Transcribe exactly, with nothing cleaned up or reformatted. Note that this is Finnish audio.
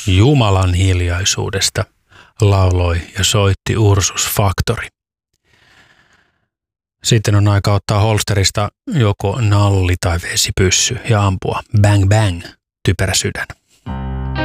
Jumalan hiljaisuudesta lauloi ja soitti Ursus Factory. Sitten on aika ottaa holsterista joko nalli tai vesipyssy ja ampua bang bang, typerä sydän.